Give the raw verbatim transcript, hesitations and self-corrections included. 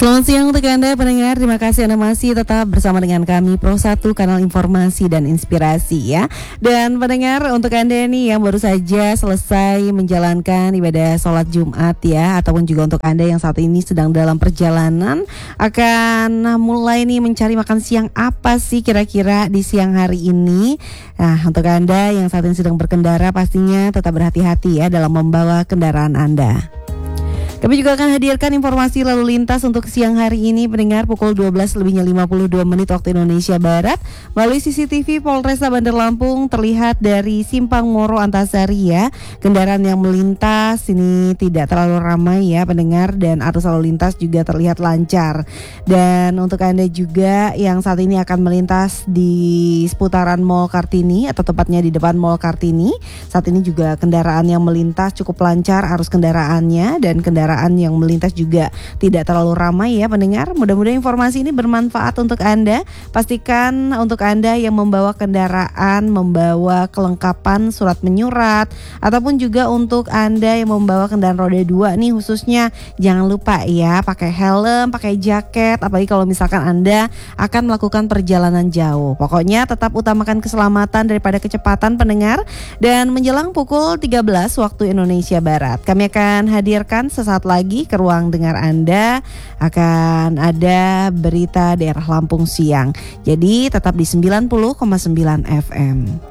Selamat siang untuk Anda pendengar, terima kasih Anda masih tetap bersama dengan kami Pro satu Kanal Informasi dan Inspirasi ya. Dan pendengar, untuk Anda nih yang baru saja selesai menjalankan ibadah sholat Jumat ya, ataupun juga untuk Anda yang saat ini sedang dalam perjalanan akan mulai nih mencari makan siang apa sih kira-kira di siang hari ini. Nah, untuk Anda yang saat ini sedang berkendara pastinya tetap berhati-hati ya dalam membawa kendaraan Anda. Kami juga akan hadirkan informasi lalu lintas untuk siang hari ini pendengar pukul dua belas lebihnya lima puluh dua menit waktu Indonesia Barat. Melalui C C T V Polresta Bandar Lampung terlihat dari Simpang Moro Antasari ya. Kendaraan yang melintas ini tidak terlalu ramai ya pendengar, dan arus lalu lintas juga terlihat lancar. Dan untuk Anda juga yang saat ini akan melintas di seputaran Mall Kartini atau tepatnya di depan Mall Kartini, saat ini juga kendaraan yang melintas cukup lancar arus kendaraannya, dan kendaraan yang melintas juga tidak terlalu ramai ya pendengar. Mudah-mudahan informasi ini bermanfaat untuk Anda. Pastikan untuk Anda yang membawa kendaraan, membawa kelengkapan surat menyurat, ataupun juga untuk Anda yang membawa kendaraan roda dua nih khususnya, jangan lupa ya pakai helm, pakai jaket, apalagi kalau misalkan Anda akan melakukan perjalanan jauh. Pokoknya tetap utamakan keselamatan daripada kecepatan pendengar. Dan menjelang pukul tiga belas waktu Indonesia Barat, kami akan hadirkan sesaat lagi ke ruang dengar Anda akan ada berita daerah Lampung siang. Jadi tetap di sembilan puluh koma sembilan F M.